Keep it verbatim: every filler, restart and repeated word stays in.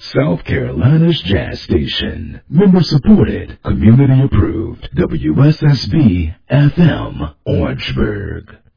South Carolina's jazz station. Member supported, community approved. W S S B F M, Orangeburg.